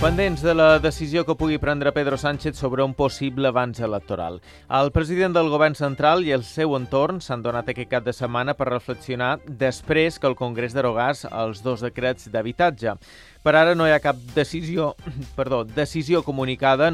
Pendents de la decisió que pugui prendre Pedro Sánchez sobre un possible avanç electoral. El president del govern central i el seu entorn s'han donat aquest cap de setmana per reflexionar després que el Congrés derogés els 2 decrets d'habitatge. Per ara no hi ha cap decisió comunicada,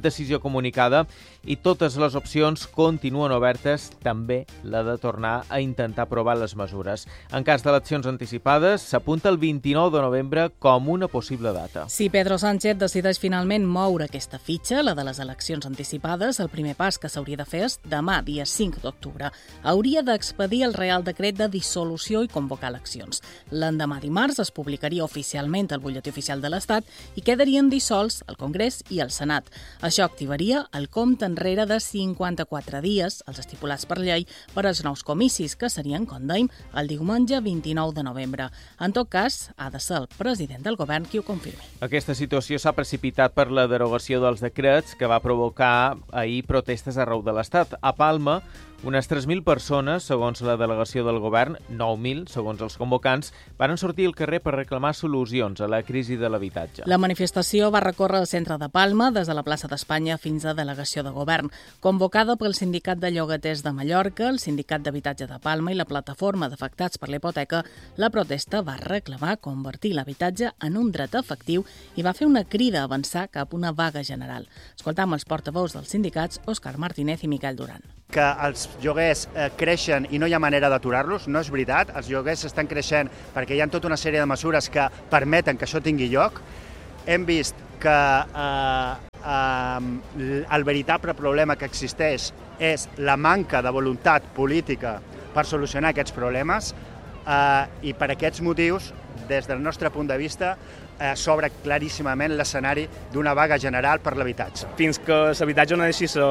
i totes les opcions continuen obertes, també la de tornar a intentar aprovar les mesures. En cas d'eleccions anticipades, s'apunta el 29 de novembre com una possible data. Si Pedro Sánchez decideix finalment moure aquesta fitxa, la de les eleccions anticipades, el primer pas que s'hauria de fer és demà, dia 5 d'octubre. Hauria d'expedir el Real Decret de dissolució i convocar eleccions. L'endemà dimarts es publicaria oficialment al butlletí oficial de l'Estat i quedarien dissolts el Congrés i el Senat. Això activaria el compte enrere de 54 dies, els estipulats per llei, per als nous comicis, que serien, com dèiem, el diumenge 29 de novembre. En tot cas, ha de ser el president del govern qui ho confirmi. Aquesta situació s'ha precipitat per la derogació dels decrets que va provocar ahir protestes arreu de l'Estat. A Palma, unes 3.000 persones, segons la delegació del govern, 9.000, segons els convocants, van sortir al carrer per reclamar solucions a la crisi de l'habitatge. La manifestació va recórrer el centre de Palma, des de la plaça d'Espanya fins a delegació de govern. Convocada pel Sindicat de Llogaters de Mallorca, el Sindicat d'Habitatge de Palma i la Plataforma d'Afectats per la Hipoteca, la protesta va reclamar convertir l'habitatge en un dret efectiu i va fer una crida a avançar cap a una vaga general. Escoltam els portaveus dels sindicats, Òscar Martínez i Miquel Duran. Que els lloguers creixen i no hi ha manera d'aturar-los, no és veritat. Els lloguers estan creixent perquè hi ha tota una sèrie de mesures que permeten que això tingui lloc. Hem vist que el veritable problema que existeix és la manca de voluntat política per solucionar aquests problemes i per aquests motius, des del nostre punt de vista, s'obre claríssimament l'escenari d'una vaga general per l'habitatge. Fins que l'habitatge no deixi ser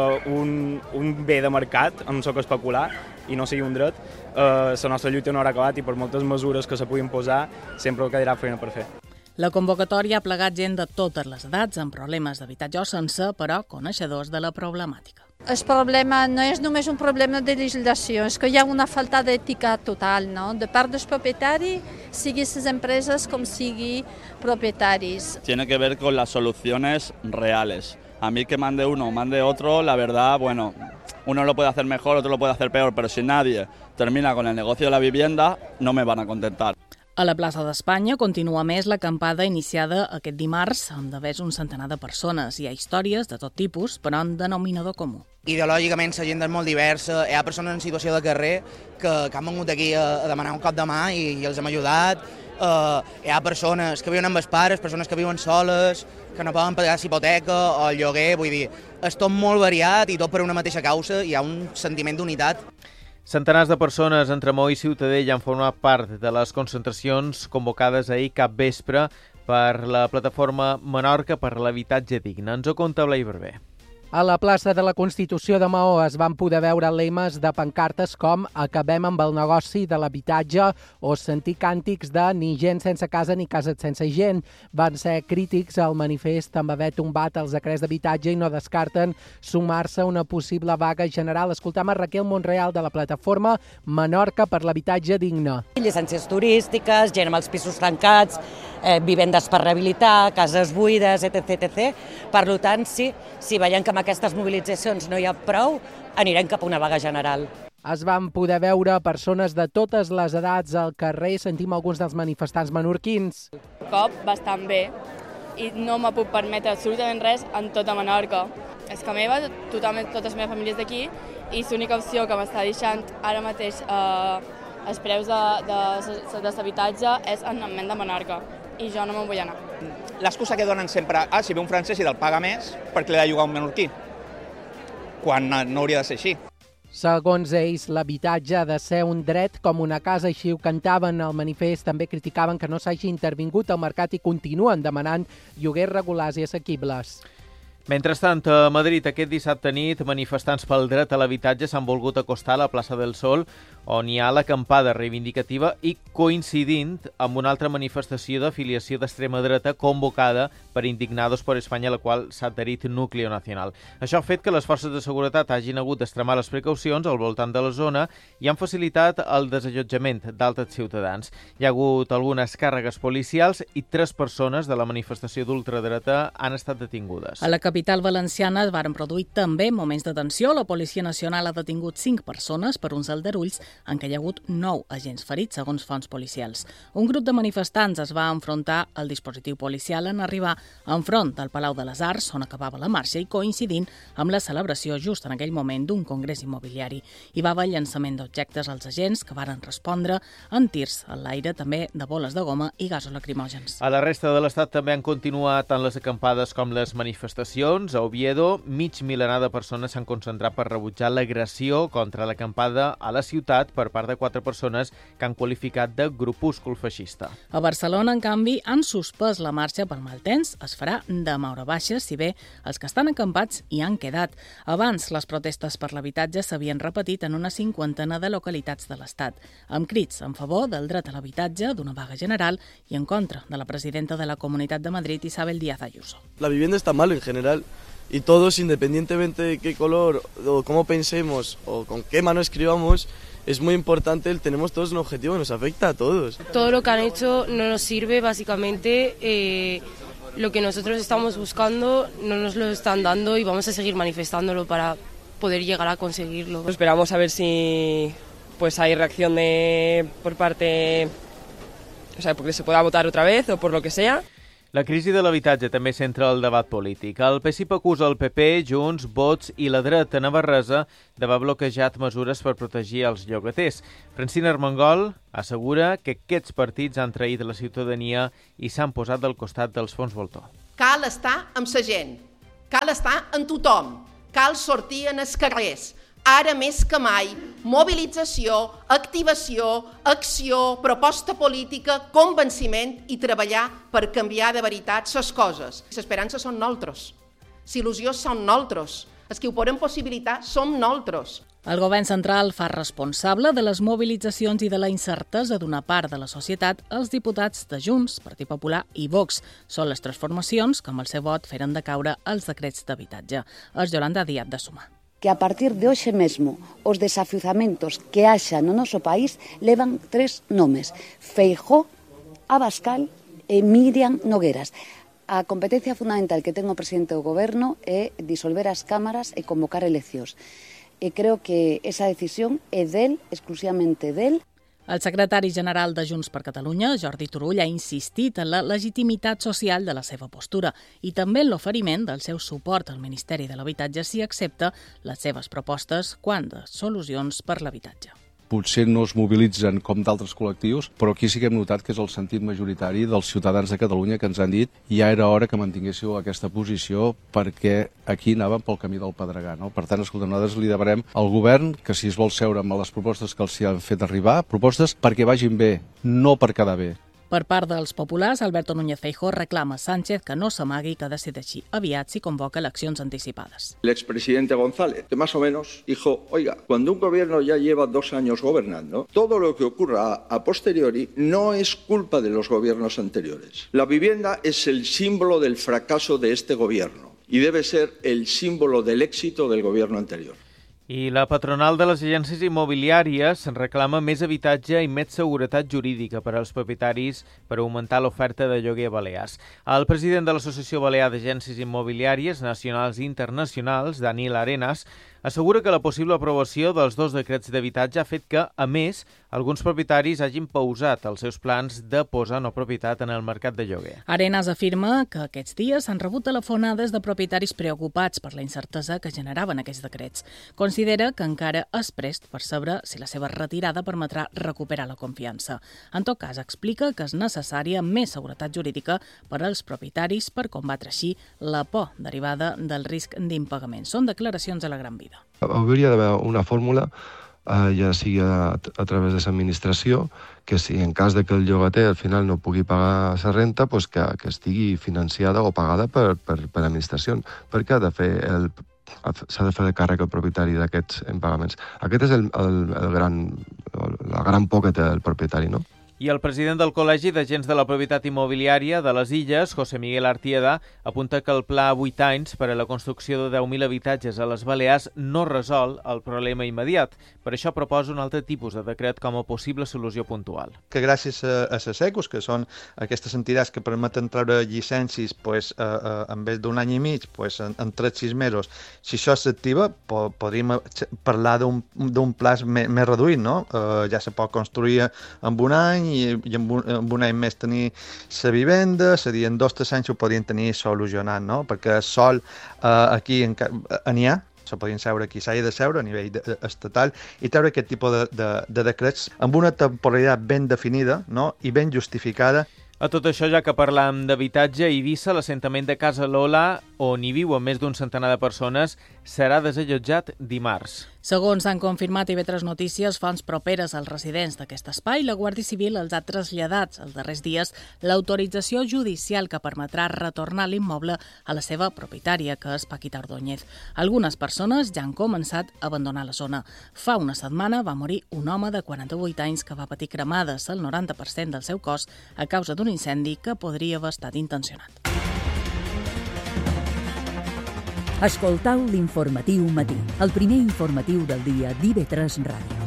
un bé de mercat, en soc especular, i no sigui un dret, la nostra lluita no haurà acabat i per moltes mesures que se puguin posar sempre quedarà feina per fer. La convocatòria ha plegat gent de totes les edats amb problemes d'habitatge o sense, però coneixedors de la problemàtica. El problema no és només un problema de legislació, és que hi ha una falta d'ètica total, no? De part dels propietaris, sigui les empreses com sigui propietaris. Tiene que ver con las soluciones reales. A mí que mande uno o mande otro, la verdad, bueno, uno lo puede hacer mejor, otro lo puede hacer peor, pero si nadie termina con el negocio de la vivienda, no me van a contentar. A la plaça d'Espanya continua més l'acampada iniciada aquest dimarts amb d'haver un centenar de persones. Hi ha històries de tot tipus, però un denominador comú. Ideològicament la gent és molt diversa, hi ha persones en situació de carrer que han vingut aquí a demanar un cop de mà i els hem ajudat, hi ha persones que viuen amb els pares, persones que viuen soles, que no poden pagar hipoteca o el lloguer, vull dir, és tot molt variat i tot per una mateixa causa, hi ha un sentiment d'unitat. Centenars de persones entre Maó i Ciutadella han format part de les concentracions convocades ahir capvespre per la plataforma Menorca per l'habitatge digne. Ens ho conta Blai Barber. A la plaça de la Constitució de Maó es van poder veure lemes de pancartes com «Acabem amb el negoci de l'habitatge» o sentir càntics de «Ni gent sense casa ni cases sense gent». Van ser crítics al manifest amb haver tombat els decrets d'habitatge i no descarten sumar-se a una possible vaga general. Escoltam a Raquel Monreal de la plataforma Menorca per l'habitatge digne. Llicències turístiques, gent amb els pisos tancats, vivendes per rehabilitar, cases buides, etc. Per tant, si veiem que amb aquestes mobilitzacions no hi ha prou, anirem cap a una vaga general. Es van poder veure persones de totes les edats al carrer. Sentim alguns dels manifestants menorquins. Cop bastant bé i no me puc permetre absolutament res en tota Menorca. És que meva, totes les meves famílies d'aquí i l'única opció que m'està deixant ara mateix els preus de l'habitatge és en ment de Menorca i jo no me'n vull anar. L'excusa que donen sempre, si ve un francès i te'l paga més, perquè l'ha de llogar un menorquí, quan no hauria de ser així. Segons ells, l'habitatge ha de ser un dret com una casa, així ho cantaven al manifest. També criticaven que no s'hagi intervingut al mercat i continuen demanant lloguers regulars i assequibles. Mentrestant, a Madrid aquest dissabte nit, manifestants pel dret a l'habitatge s'han volgut acostar a la plaça del Sol, on hi ha l'acampada reivindicativa i coincidint amb una altra manifestació d'afiliació d'extrema dreta convocada per Indignados por España, a la qual s'ha adherit Núcleo Nacional. Això ha fet que les forces de seguretat hagin hagut d'extremar les precaucions al voltant de la zona i han facilitat el desallotjament d'altres ciutadans. Hi ha hagut algunes càrregues policials i 3 persones de la manifestació d'ultradreta han estat detingudes. A la capital valenciana es varen produir també moments de tensió. La Policia Nacional ha detingut 5 persones per uns aldarulls en què hi ha hagut 9 agents ferits, segons fonts policials. Un grup de manifestants es va enfrontar al dispositiu policial en arribar enfront del Palau de les Arts, on acabava la marxa, i coincidint amb la celebració just en aquell moment d'un congrés immobiliari. Hi va haver llançament d'objectes als agents, que varen respondre en tirs a l'aire, també de boles de goma i gasos lacrimògens. A la resta de l'Estat també han continuat tant les acampades com les manifestacions. A Oviedo, mig milenar de persones s'han concentrat per rebutjar l'agressió contra l'acampada a la ciutat per part de 4 persones que han qualificat de grupúscul feixista. A Barcelona, en canvi, han suspès la marxa per mal temps. Es farà demà hora baixa, si bé els que estan acampats hi han quedat. Abans, les protestes per l'habitatge s'havien repetit en una 50ena de localitats de l'Estat, amb crits en favor del dret a l'habitatge, d'una vaga general i en contra de la presidenta de la Comunitat de Madrid, Isabel Díaz Ayuso. La vivienda está mal en general y todos, independientemente de qué color o cómo pensemos o con qué mano escribamos, es muy importante, tenemos todos un objetivo que nos afecta a todos. Todo lo que han hecho no nos sirve, básicamente. Lo que nosotros estamos buscando no nos lo están dando y vamos a seguir manifestándolo para poder llegar a conseguirlo. Esperamos a ver si pues hay reacción por parte, o sea, porque se pueda votar otra vez o por lo que sea. La crisi de l'habitatge també centra el debat polític. El PSIP acusa el PP, Junts, Vox i la dreta navarresa d'haver bloquejat mesures per protegir els llogaters. Francina Armengol assegura que aquests partits han traït la ciutadania i s'han posat del costat dels fons voltor. Cal estar amb la gent, cal estar amb tothom, cal sortir en els carrers. Ara més que mai, mobilització, activació, acció, proposta política, convenciment i treballar per canviar de veritat les coses. L'esperança són nosaltres, l'il·lusió són nosaltres, els que ho podem possibilitar som nosaltres. El govern central fa responsable de les mobilitzacions i de la incertesa d'una part de la societat els diputats de Junts, Partit Popular i Vox. Són les transformacions que amb el seu vot feren decaure els decrets d'habitatge. És Yolanda Díaz de Sumar. Que a partir de hoxe mesmo os desafiuzamentos que haxa no noso país levan 3 nomes: Feijóo, Abascal e Míriam Nogueras. A competencia fundamental que ten o presidente do goberno é disolver as cámaras e convocar eleccións. E creo que esa decisión é del, exclusivamente del. El secretari general de Junts per Catalunya, Jordi Turull, ha insistit en la legitimitat social de la seva postura i també en l'oferiment del seu suport al Ministeri de l'Habitatge si accepta les seves propostes quant a solucions per l'habitatge. Potser no es mobilitzen com d'altres col·lectius, però aquí sí que hem notat que és el sentit majoritari dels ciutadans de Catalunya que ens han dit ja era hora que mantinguéssiu aquesta posició perquè aquí anàvem pel camí del pedregar. No? Per tant, escolta, nosaltres li demanarem al govern que si es vol seure amb les propostes que els han fet arribar, propostes perquè vagin bé, no per quedar bé. Per part dels populars, Alberto Núñez Feijóo reclama a Sánchez que no s'amagui i que decideixi aviat si convoca eleccions anticipades. El expresidente González, que más o menos dijo, oiga, cuando un gobierno ya lleva 2 años gobernando, todo lo que ocurra a posteriori no es culpa de los gobiernos anteriores. La vivienda es el símbolo del fracaso de este gobierno y debe ser el símbolo del éxito del gobierno anterior. I la patronal de les agències immobiliàries reclama més habitatge i més seguretat jurídica per als propietaris per augmentar l'oferta de lloguer a Balears. El president de l'Associació Balear d'Agències Immobiliàries Nacionals i Internacionals, Daniel Arenas, assegura que la possible aprovació dels 2 decrets d'habitatge ha fet que, a més, alguns propietaris hagin pausat els seus plans de posar no propietat en el mercat de lloguer. Arenas afirma que aquests dies han rebut telefonades de propietaris preocupats per la incertesa que generaven aquests decrets. Considera que encara és prest per saber si la seva retirada permetrà recuperar la confiança. En tot cas, explica que és necessària més seguretat jurídica per als propietaris per combatre així la por derivada del risc d'impagament. Són declaracions a la Gran Vida. Hauria d'haver una fórmula, ja sigui a través de l'administració, que si en cas de que el llogater al final no pugui pagar la renta, pues que estigui financiada o pagada per l'administració, perquè ha de fer s'ha de fer de càrrec el propietari d'aquests impagaments. Aquest és la gran por que té el propietari, no? I el president del Col·legi d'Agents de la Propietat Immobiliària de les Illes, José Miguel Artieda, apunta que el pla a 8 anys per a la construcció de 10.000 habitatges a les Balears no resol el problema immediat. Per això proposa un altre tipus de decret com a possible solució puntual. Que gràcies a SECUS, que són aquestes entitats que permeten treure llicències en vez d'un any i mig, en 3-6 mesos, si això s'activa, podríem parlar d'un plaç més reduït, no? Ja se pot construir en un any i en un any més tenir la vivenda, és a dir, en 2 o 3 anys ho podien tenir solucionat, no? Perquè sol aquí n'hi ha, se podien seure aquí, s'ha de seure a nivell estatal i treure aquest tipus de decrets amb una temporalitat ben definida, no? I ben justificada. A tot això, ja que parlàvem d'habitatge, a Eivissa, l'assentament de Casa Lola, on hi viuen més d'un centenar de persones, serà desallotjat dimarts. Segons han confirmat IB3 Notícies, fonts properes als residents d'aquest espai, la Guàrdia Civil els ha traslladat els darrers dies l'autorització judicial que permetrà retornar l'immoble a la seva propietària, que és Paquita Ordóñez. Algunes persones ja han començat a abandonar la zona. Fa una setmana va morir un home de 48 anys que va patir cremades el 90% del seu cos a causa d'un incendi que podria haver estat intencionat. Escoltau l'informatiu matí, el primer informatiu del dia d'IB3 Ràdio.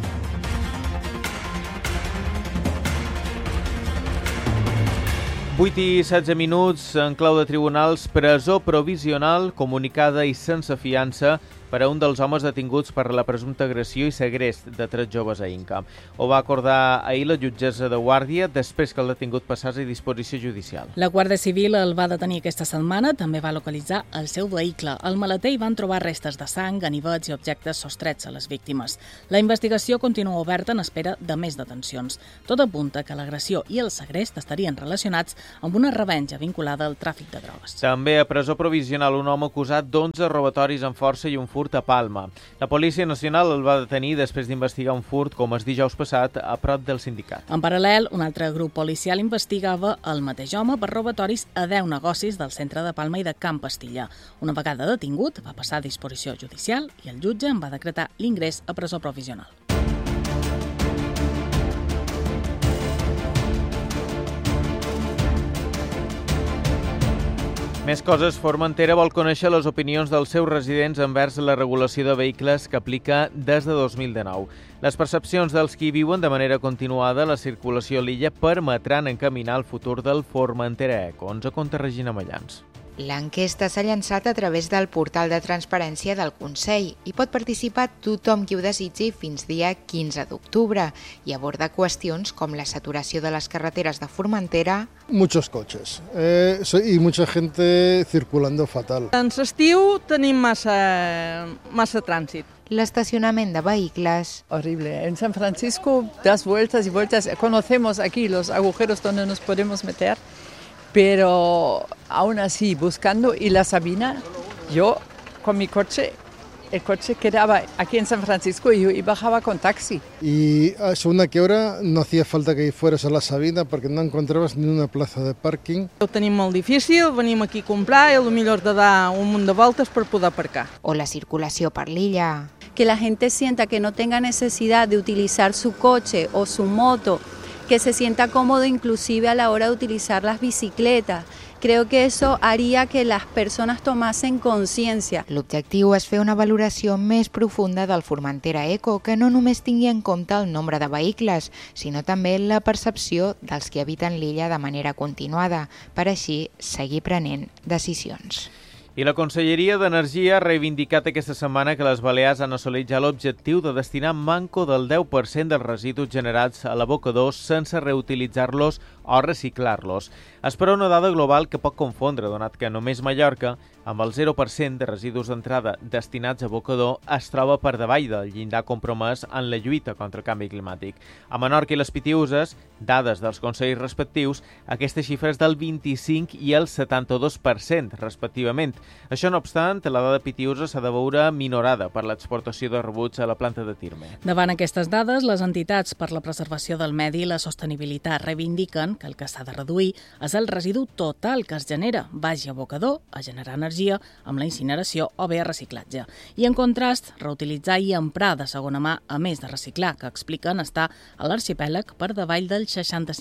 Vuit i 16 minuts, en clau de tribunals, presó provisional, comunicada i sense fiança per a un dels homes detinguts per la presumpta agressió i segrest de 3 joves a Inca. Ho va acordar ahir la jutgessa de Guàrdia després que el detingut passés a disposició judicial. La Guàrdia Civil el va detenir aquesta setmana, també va localitzar el seu vehicle. Al maleter hi van trobar restes de sang, ganivets i objectes sostrets a les víctimes. La investigació continua oberta en espera de més detencions. Tot apunta que l'agressió i el segrest estarien relacionats amb una revenja vinculada al tràfic de drogues. També a presó provisional un home acusat d'11 robatoris amb força i un furt a Palma. La Policia Nacional el va detenir després d'investigar un furt, com es dijous passat, a prop del sindicat. En paral·lel, un altre grup policial investigava el mateix home per robatoris a 10 negocis del centre de Palma i de Can Pastilla. Una vegada detingut, va passar a disposició judicial i el jutge en va decretar l'ingrés a presó provisional. Més coses, Formentera vol conèixer les opinions dels seus residents envers la regulació de vehicles que aplica des de 2019. Les percepcions dels qui viuen de manera continuada la circulació a l'illa permetran encaminar el futur del Formentera Eco. Ens conta Regina Mallans. L'enquesta s'ha llançat a través del portal de transparència del Consell i pot participar tothom qui ho desitgi fins dia 15 d'octubre i aborda qüestions com la saturació de les carreteres de Formentera. Muchos coches y mucha gente circulando fatal. En l'estiu tenim massa trànsit. L'estacionament de vehicles. Horrible. En San Francisco das vueltas y vueltas. Conocemos aquí los agujeros donde nos podemos meter. Pero aún así, buscando, y la Sabina, yo con mi coche, el coche quedaba aquí en San Francisco y bajaba con taxi. Y según a qué hora no hacía falta que fueras a la Sabina porque no encontrabas ni una plaza de parking. Ho tenim molt difícil, venim aquí a comprar i potser has de dar un munt de voltes per poder aparcar. O la circulació per l'illa. Que la gente sienta que no tenga necesidad de utilizar su coche o su moto, que se sienta cómodo inclusive a la hora de utilizar las bicicletas. Creo que eso haría que las personas tomasen conciencia. L'objectiu és fer una valoració més profunda del Formentera Eco, que no només tingui en compte el nombre de vehicles, sinó també la percepció dels que habiten l'illa de manera continuada, per així seguir prenent decisions. I la Conselleria d'Energia ha reivindicat aquesta setmana que les Balears han assolit ja l'objectiu de destinar manco del 10% dels residus generats a l'abocador sense reutilitzar-los o reciclar-los. Es per una dada global que pot confondre, donat que només Mallorca, amb el 0% de residus d'entrada destinats a abocador, es troba per davall del llindar compromès en la lluita contra el canvi climàtic. A Menorca i les Pitiüses, dades dels consells respectius, aquesta xifra és del 25 i el 72%, respectivament. Això no obstant, la dada pitiusa s'ha de veure minorada per l'exportació de rebuig a la planta de Tirme. Davant aquestes dades, les entitats per la preservació del medi i la sostenibilitat reivindiquen que el que s'ha de reduir és el residu total que es genera, vagi a abocador, a generar energia, amb la incineració o bé a reciclatge. I en contrast, reutilitzar i emprar de segona mà, a més de reciclar, que expliquen està a l'arxipèlag per davall del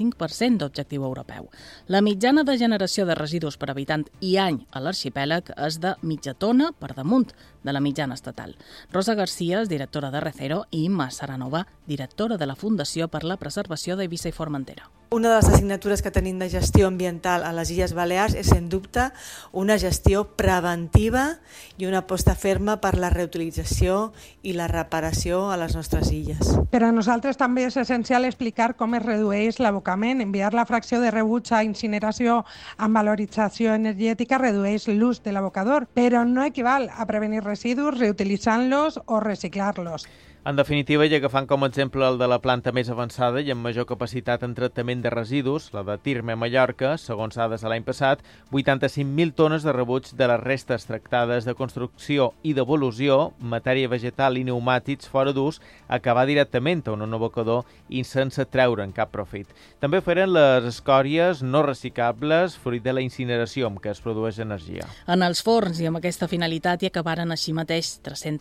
65% d'objectiu europeu. La mitjana de generació de residus per habitant i any a l'arxipèlag és de mitja tona per damunt de la mitjana estatal. Rosa García és directora de Recero i Imma Saranova, directora de la Fundació per la Preservació d'Eivissa i Formentera. Una de les assignatures que tenim de gestió ambiental a les Illes Balears és, sens dubte, una gestió preventiva i una aposta ferma per la reutilització i la reparació a les nostres illes. Per a nosaltres també és essencial explicar com es redueix l'abocament. Enviar la fracció de rebuig a incineració amb valorització energètica redueix l'ús de l'abocador, però no equival a prevenir residus reutilitzant-los o reciclar-los. En definitiva, i agafant com a exemple el de la planta més avançada i amb major capacitat en tractament de residus, la de Tirme a Mallorca, segons dades de l'any passat, 85.000 tones de rebuig de les restes tractades de construcció i devolució, matèria vegetal i pneumàtics fora d'ús, acabar directament a un abocador i sense treure'n cap profit. També feren les escòries no reciclables fruit de la incineració amb què es produeix energia. En els forns i amb aquesta finalitat hi acabaren així mateix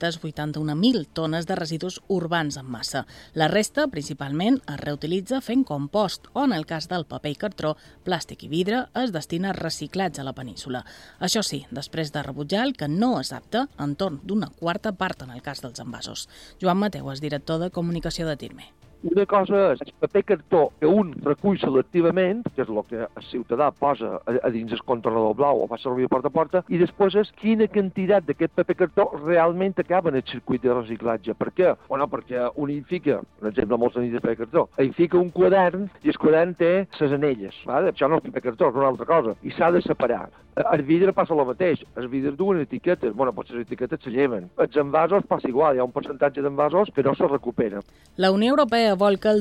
381.000 tones de residus urbans en massa. La resta, principalment, es reutilitza fent compost o, en el cas del paper i cartró, plàstic i vidre, es destina a reciclatge a la península. Això sí, després de rebutjar el que no és apte, entorn d'una quarta part en el cas dels envasos. Joan Mateu és director de comunicació de Tirme. Una cosa és el paper cartó que un recull selectivament, que és el que el ciutadà posa a dins el contenidor blau o fa servir porta a porta, i després és quina quantitat d'aquest paper cartó realment acaba en el circuit de reciclatge. Per què? Bueno, perquè un hi fica, per exemple, molt sentit de paper cartó, hi fica un quadern i el quadern té les anelles. Vale? Això no és paper cartó, és una altra cosa. I s'ha de separar. El vidre passa el mateix. Els vidres duen etiquetes. Bueno, doncs les etiquetes se lleven. Els envasos passa igual. Hi ha un percentatge d'envasos que no se recupera. La Unió Europea vol que el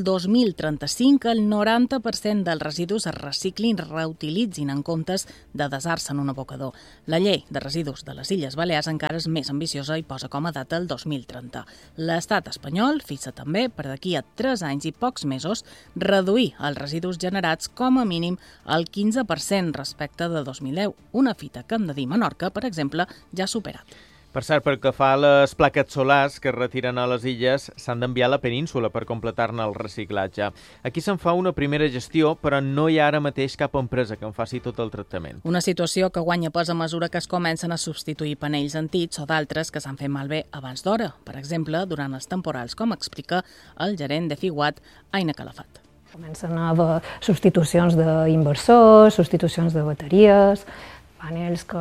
2035 el 90% dels residus es reciclin i reutilitzin en comptes de desar-se en un abocador. La llei de residus de les Illes Balears encara és més ambiciosa i posa com a data el 2030. L'estat espanyol fixa també per d'aquí a 3 anys i pocs mesos reduir els residus generats com a mínim al 15% respecte de 2010, una fita que hem de dir Menorca, per exemple, ja ha superat. Per cert, pel que fa a les plaques solars que es retiren a les illes, s'han d'enviar a la península per completar-ne el reciclatge. Aquí se'n fa una primera gestió, però no hi ha ara mateix cap empresa que en faci tot el tractament. Una situació que guanya pes a mesura que es comencen a substituir panells antics o d'altres que s'han fet malbé abans d'hora, per exemple, durant els temporals, com explica el gerent de Figuat, Aina Calafat. Comencen a haver substitucions d'inversors, substitucions de bateries, panells que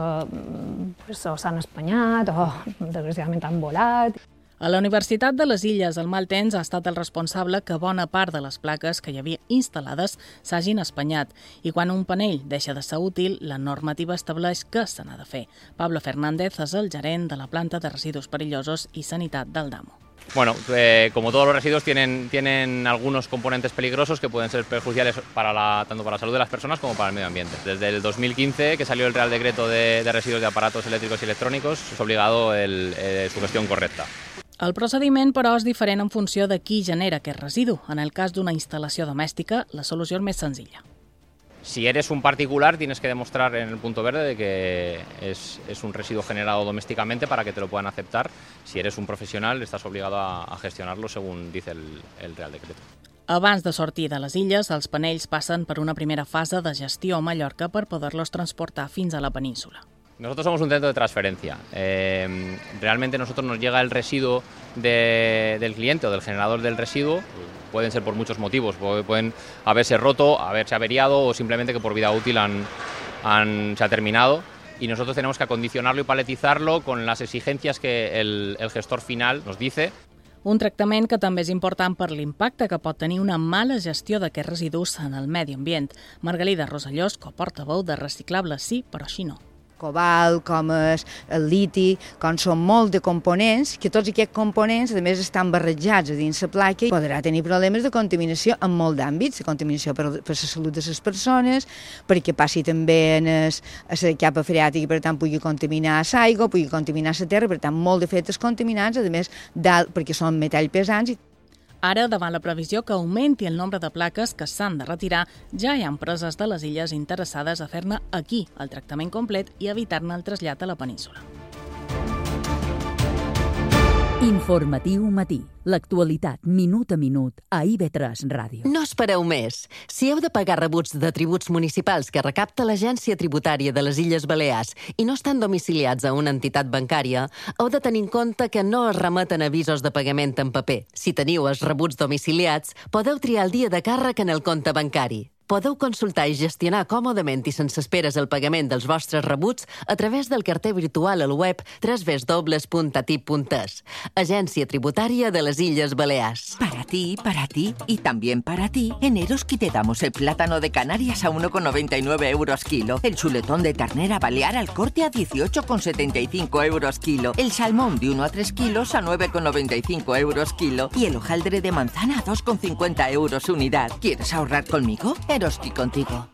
o s'han espanyat o desgraciadament han volat. A la Universitat de les Illes, el mal temps ha estat el responsable que bona part de les plaques que hi havia instal·lades s'hagin espanyat i quan un panell deixa de ser útil, la normativa estableix que se n'ha de fer. Pablo Fernández és el gerent de la planta de residus perillosos i sanitat del Damo. Bueno, como todos los residuos tienen algunos componentes peligrosos que pueden ser perjudiciales tanto para la salud de las personas como para el medio ambiente. Desde el 2015, que salió el Real Decreto de residuos de aparatos eléctricos y electrónicos, es obligado su gestión correcta. El procediment, però, és diferent en funció de qui genera aquest residu. En el cas d'una instal·lació domèstica, la solució és més senzilla. Si eres un particular, tienes que demostrar en el punto verde de que es un residuo generado domésticamente para que te lo puedan aceptar. Si eres un profesional, estás obligado a gestionarlo según dice el Real Decreto. Abans de sortir de les illes, els panells passen per una primera fase de gestió a Mallorca per poder-los transportar fins a la península. Nosotros somos un centro de transferencia. Realmente nosotros nos llega el residuo del cliente o del generador del residuo. Pueden ser por muchos motivos, pueden haberse roto, haberse averiado o simplemente que por vida útil se ha terminado. Y nosotros tenemos que acondicionarlo y paletizarlo con las exigencias que el gestor final nos dice. Un tractament que també és important per l'impacte que pot tenir una mala gestió d'aquests residus en el medi ambient. Margalida Rosellós, coportaveu de Reciclable Sí, però així no. cobalt, com el liti, com són molts de components, que tots aquests components a més estan barrejats a dins la placa i podrà tenir problemes de contaminació en molt d'àmbits, de contaminació per la salut de les persones, perquè passi també a la capa freàtica i per tant pugui contaminar l'aigua, pugui contaminar la terra, per tant molt d'efectes contaminants, a més perquè són metalls pesants. Ara, davant la previsió que augmenti el nombre de plaques que s'han de retirar, ja hi ha empreses de les illes interessades a fer-ne aquí el tractament complet i evitar-ne el trasllat a la península. Informatiu matí. L'actualitat minut a minut a IB3 Ràdio. No espereu més. Si heu de pagar rebuts de tributs municipals que recapta l'Agència Tributària de les Illes Balears i no estan domiciliats a una entitat bancària, heu de tenir en compte que no es remeten avisos de pagament en paper. Si teniu els rebuts domiciliats, podeu triar el dia de càrrec en el compte bancari. Podeu consultar i gestionar còmodament i sense esperes el pagament dels vostres rebuts a través del carter virtual al web www.atip.es. Agència Tributària de les Illes Balears. Para ti y también para ti, en Eroski te damos el plátano de Canarias a 1,99 euros kilo, el chuletón de ternera balear al corte a 18,75 euros kilo, el salmón de 1 a 3 kilos a 9,95 euros kilo y el hojaldre de manzana a 2,50 euros unidad. ¿Quieres ahorrar conmigo? Eroski contigo.